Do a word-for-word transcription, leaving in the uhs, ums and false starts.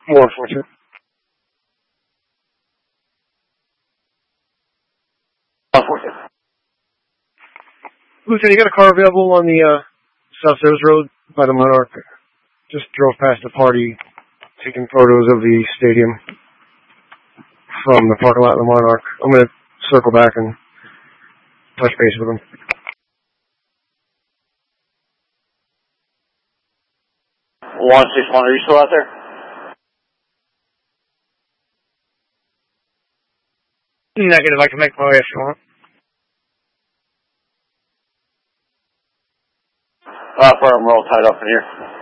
More unfortunate. Unfortunate. Lieutenant, you got a car available on the uh, South Service Road by the Monarch? Just drove past the party, taking photos of the stadium from the parking lot of the Monarch. I'm going to circle back and touch base with them. one six one, are you still out there? Negative, I can make my way if you want. Uh, I'm all tied up in here.